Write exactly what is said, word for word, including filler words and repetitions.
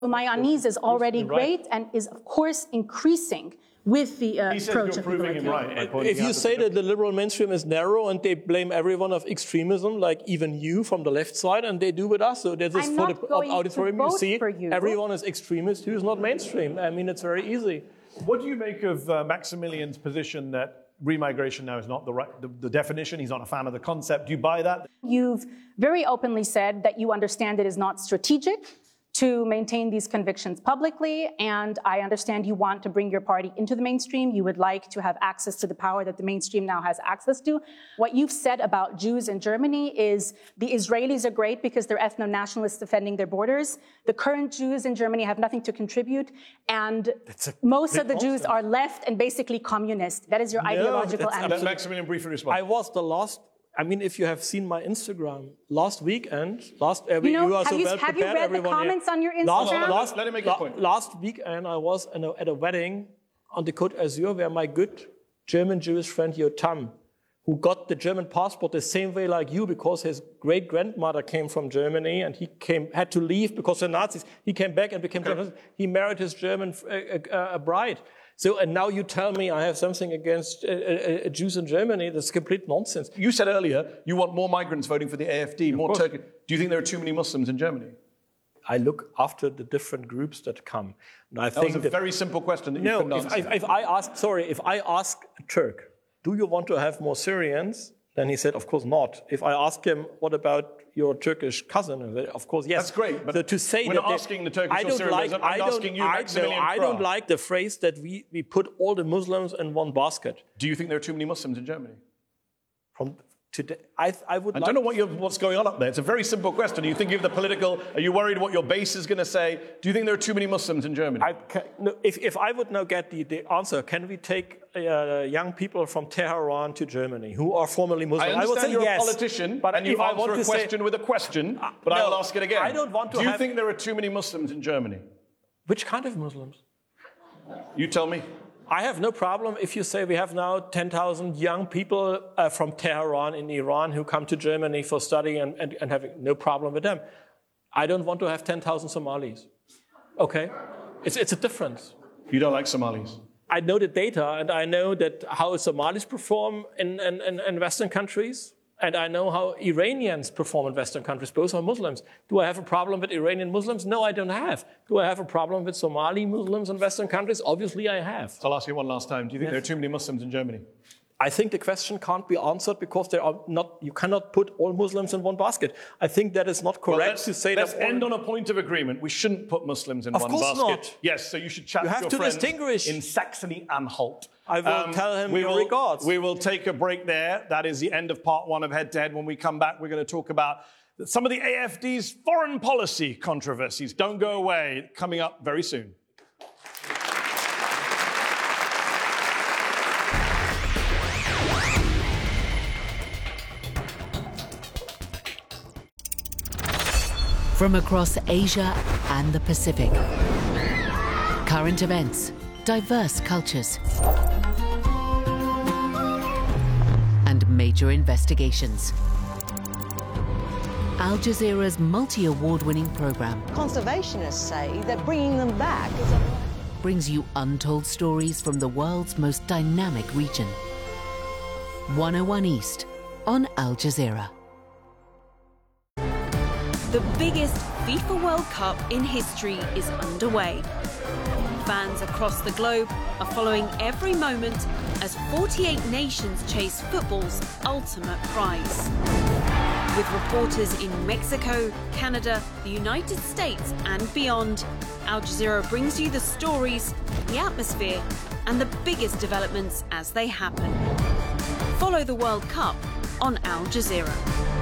Mayonnaise is already great and is, of course, increasing with the uh, he says approach you're proving him right. If you say that the liberal mainstream is narrow and they blame everyone of extremism, like even you from the left side, and they do with us, so there's this I'm for not the going auditorium, to you vote see, for you. everyone is extremist who's not mainstream. I mean, it's very easy. What do you make of uh, Maximilian's position that remigration now is not the, right, the, the definition? He's not a fan of the concept. Do you buy that? You've very openly said that you understand it is not strategic to maintain these convictions publicly, and I understand you want to bring your party into the mainstream. You would like to have access to the power that the mainstream now has access to. What you've said about Jews in Germany is the Israelis are great because they're ethno-nationalists defending their borders. The current Jews in Germany have nothing to contribute, and most of the Jews are left and basically communist. That is your No, ideological that's attitude. Maximilian, briefly respond. I was the last. I mean, if you have seen my Instagram last weekend, last every You know, you are have so you- well have you prepared, read the everyone comments here. on your Last, Instagram? last, Let him make his point. Last weekend, I was in a, at a wedding on the Côte d'Azur where my good German Jewish friend Yotam, who got the German passport the same way like you because his great grandmother came from Germany and he came had to leave because of the Nazis. He came back and became German. He married his German uh, uh, bride. So, and now you tell me I have something against uh, uh, Jews in Germany. That's complete nonsense. You said earlier you want more migrants voting for the A F D, more Turkish. Do you think there are too many Muslims in Germany? I look after the different groups that come. And I That think was a that, very simple question that you no, couldn't if, answer. if, if I ask, sorry, if I ask a Turk, do you want to have more Syrians? Then he said, of course not. If I ask him, what about your Turkish cousin? Of course, yes. That's great, but so to say we're that not they, asking the Turkish I or don't Syrian like, resident, I'm I don't, asking you, I, no, Maximilian I don't Krah. like the phrase that we, we put all the Muslims in one basket. Do you think there are too many Muslims in Germany? From today, I, I would I like don't know what you're, what's going on up there. It's a very simple question. Are you thinking of the political? Are you worried what your base is going to say? Do you think there are too many Muslims in Germany? I can, no, if, if I would now get the, the answer, can we take uh, young people from Tehran to Germany who are formerly Muslim? I understand would say you're yes, a politician, but and you if I answer want a to question say, with a question, Uh, but I no, will ask it again. I don't want to Do you have- think there are too many Muslims in Germany? which kind of Muslims? You tell me. I have no problem if you say we have now ten thousand young people uh, from Tehran in Iran who come to Germany for study and, and, and having no problem with them. I don't want to have ten thousand Somalis. Okay? It's, it's a difference. You don't like Somalis? I know the data and I know that how Somalis perform in, in, in, in Western countries. And I know how Iranians perform in Western countries. Both are Muslims. Do I have a problem with Iranian Muslims? No, I don't have. Do I have a problem with Somali Muslims in Western countries? Obviously, I have. So I'll ask you one last time. Do you think Yes. there are too many Muslims in Germany? I think the question can't be answered because there are not. You cannot put all Muslims in one basket. I think that is not correct Well, let's to say let's that. all- end on a point of agreement. We shouldn't put Muslims in Of one course basket. not. Yes, so you should chat You to have your to friends distinguish. in Saxony-Anhalt. I will tell him we your will, regards. We will take a break there. That is the end of part one of Head to Head. When we come back, we're going to talk about some of the A F D's foreign policy controversies. Don't go away. Coming up very soon. From across Asia and the Pacific. Current events, diverse cultures, and major investigations. Al Jazeera's multi-award-winning program Conservationists say that bringing them back is a... brings you untold stories from the world's most dynamic region. one oh one East on Al Jazeera. The biggest FIFA World Cup in history is underway. Fans across the globe are following every moment as forty-eight nations chase football's ultimate prize. With reporters in Mexico, Canada, the United States and beyond, Al Jazeera brings you the stories, the atmosphere and the biggest developments as they happen. Follow the World Cup on Al Jazeera.